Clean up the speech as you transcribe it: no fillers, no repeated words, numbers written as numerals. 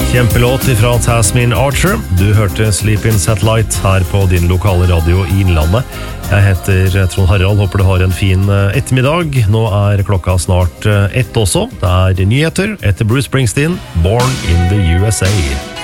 Kjempelåt fra Tasmin Archer. Du hørte Sleep in Satellite her på din lokale radio i Innlandet. Jeg heter Trond Harald, håper du har en fin ettermiddag. Nå klokka snart 1 også. Det nyheter etter Bruce Springsteen, Born in the USA.